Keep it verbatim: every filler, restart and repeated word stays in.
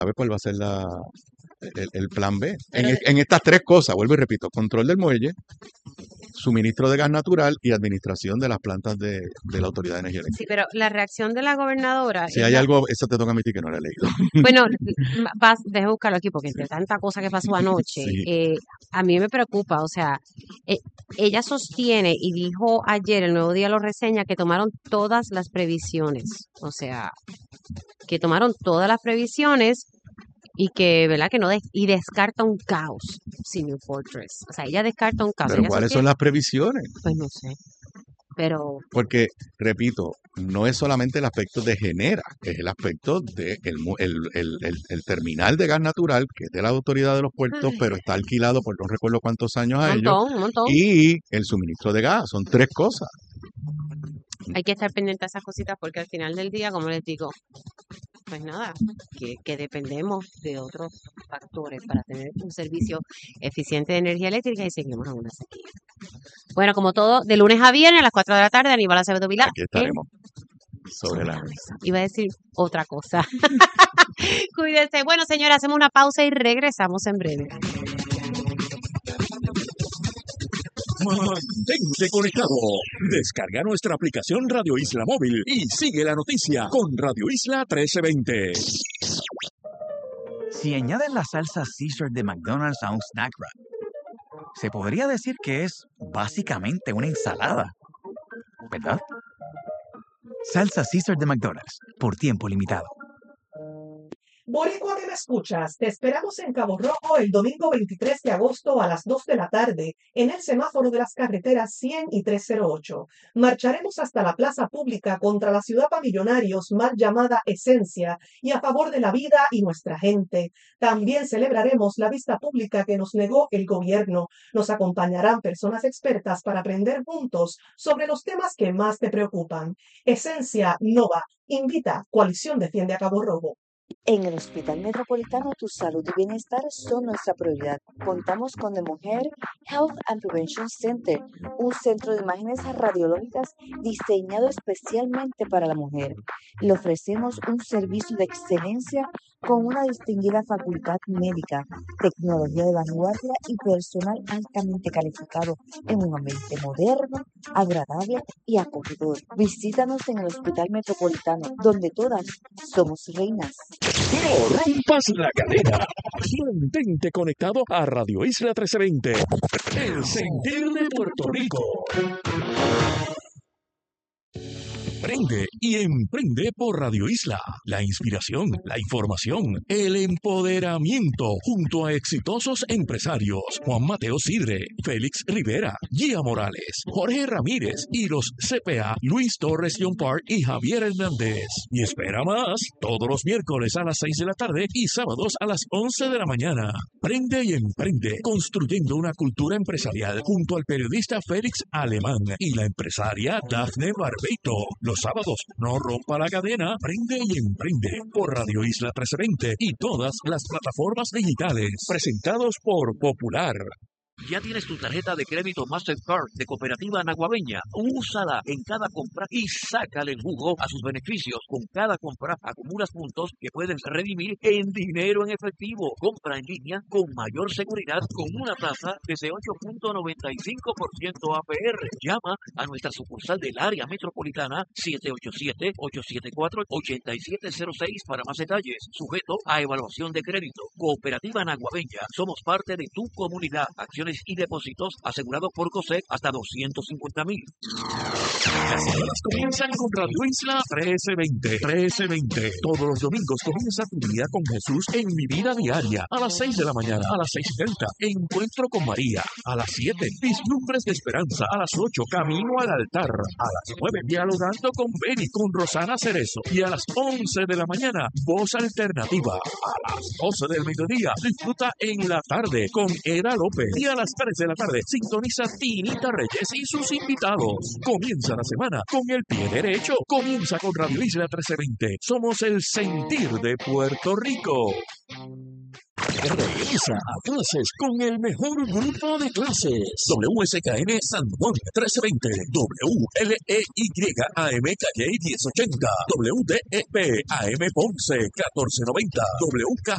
¿Sabe cuál va a ser la, el, el plan B? En, Pero, es- en estas tres cosas, vuelvo y repito, control del muelle, suministro de gas natural y administración de las plantas de, de la Autoridad de Energía sí, Eléctrica. pero la reacción de la gobernadora Si es hay la... algo, eso te toca a mí que no lo he leído. Bueno, ma- vas, deja buscarlo aquí porque Sí, entre tanta cosa que pasó anoche, sí, eh, a mí me preocupa, o sea, eh, ella sostiene y dijo ayer, el Nuevo Día lo reseña, que tomaron todas las previsiones, o sea, que tomaron todas las previsiones y que, ¿verdad? Que no des- y descarta un caos sin New Fortress. O sea, ella descarta un caos. pero Ella ¿cuáles son sostiene, las previsiones? pues no sé, pero Porque, repito, no es solamente el aspecto de genera, es el aspecto de el, mu- el, el- el- el terminal de gas natural, que es de la Autoridad de los Puertos, ay, pero está alquilado por no recuerdo cuántos años un a ellos, montón, un montón. y el suministro de gas. Son tres cosas. Hay que estar pendiente de esas cositas porque al final del día, como les digo, pues nada, que, que dependemos de otros factores para tener un servicio eficiente de energía eléctrica y seguimos en una sequía. Bueno, como todo, de lunes a viernes a las cuatro de la tarde, Aníbal Acevedo Vilá Aquí en estaremos sobre Sobre la la mesa. Mesa. Iba a decir otra cosa. Cuídense. Bueno, señora, hacemos una pausa y regresamos en breve. Mantente conectado. Descarga nuestra aplicación Radio Isla Móvil y sigue la noticia con Radio Isla trece veinte. Si añades la salsa Caesar de McDonald's a un snack wrap, se podría decir que es básicamente una ensalada, ¿verdad? Salsa Caesar de McDonald's, por tiempo limitado. Boricua que me escuchas, te esperamos en Cabo Rojo el domingo veintitrés de agosto a las dos de la tarde en el semáforo de las carreteras cien y trescientos ocho. Marcharemos hasta la plaza pública contra la ciudad para millonarios mal llamada Esencia y a favor de la vida y nuestra gente. También celebraremos la vista pública que nos negó el gobierno. Nos acompañarán personas expertas para aprender juntos sobre los temas que más te preocupan. Esencia Nova invita Coalición Defiende a Cabo Rojo. En el Hospital Metropolitano, tu salud y bienestar son nuestra prioridad. Contamos con The Mujer Health and Prevention Center, un centro de imágenes radiológicas diseñado especialmente para la mujer. Le ofrecemos un servicio de excelencia con una distinguida facultad médica, tecnología de vanguardia y personal altamente calificado en un ambiente moderno, agradable y acogedor. Visítanos en el Hospital Metropolitano, donde todas somos reinas. No rompas la cadena. Mantente conectado a Radio Isla trece veinte. El sentir de Puerto Rico. Prende y emprende por Radio Isla. La inspiración, la información, el empoderamiento, junto a exitosos empresarios Juan Mateo Sidre, Félix Rivera, Gia Morales, Jorge Ramírez y los C P A Luis Torres John Park y Javier Hernández. Y espera más, todos los miércoles a las seis de la tarde y sábados a las once de la mañana. Prende y emprende, construyendo una cultura empresarial junto al periodista Félix Alemán y la empresaria Dafne Barbeito. Los sábados, no rompa la cadena, prende y emprende por Radio Isla trece veinte y todas las plataformas digitales. Presentados por Popular. Ya tienes tu tarjeta de crédito Mastercard de Cooperativa Naguabeña. Úsala en cada compra y sácale el jugo a sus beneficios. Con cada compra acumulas puntos que puedes redimir en dinero en efectivo. Compra en línea con mayor seguridad con una tasa desde ocho punto noventa y cinco por ciento A P R. Llama a nuestra sucursal del área metropolitana siete ocho siete, ocho siete cuatro, ocho siete cero seis para más detalles. Sujeto a evaluación de crédito. Cooperativa Naguabeña. Somos parte de tu comunidad. Acciones y depósitos asegurados por COSEC hasta doscientos cincuenta mil. Las semanas comienzan con Radio Isla trece veinte. trece veinte. Todos los domingos comienza tu día con Jesús en Mi Vida Diaria. A las seis de la mañana, a las seis y treinta. Encuentro con María. A las siete, Vislumbres de Esperanza. A las ocho, Camino al Altar. A las nueve, Dialogando con Beni, con Rosana Cerezo. Y a las once de la mañana, Voz Alternativa. A las doce del mediodía, disfruta en la tarde con Eda López. Y a las tres de la tarde, sintoniza Tinita Reyes y sus invitados. Comienza la semana con el pie derecho. Comienza con Radio Isla trece veinte. Somos el sentir de Puerto Rico. Regresa a clases con el mejor grupo de clases. W S K N San Juan trece veinte. W L E Y A M Calle diez ochenta. W D E P A M Ponce catorce noventa. W K